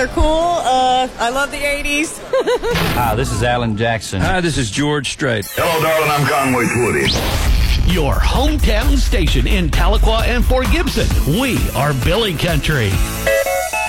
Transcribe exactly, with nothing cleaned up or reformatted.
They're cool. Uh, I love the eighties. Hi, this is Alan Jackson. Hi, this is George Strait. Hello, darling. I'm Conway Twitty. Your hometown station in Tahlequah and Fort Gibson. We are Billy Country.